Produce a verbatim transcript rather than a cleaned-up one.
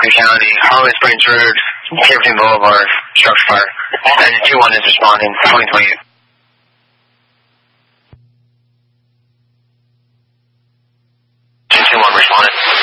Lincoln County, Harley Springs Road, Caperton Boulevard, structure fire. And two one is responding, twenty twenty-eight. two one responded.